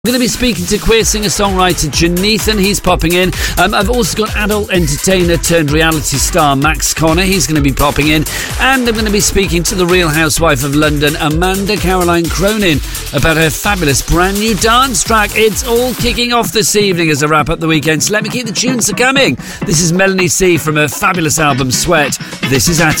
I'm going to be speaking to queer singer-songwriter Janethan. He's popping in. I've also got adult entertainer turned reality star Max Connor. He's going to be popping in. And I'm going to be speaking to the Real Housewife of London, Amanda Caroline Cronin, about her fabulous brand new dance track. It's all kicking off this evening as I wrap up the weekend. So let me keep the tunes coming. This is Melanie C from her fabulous album Sweat. This is Attic.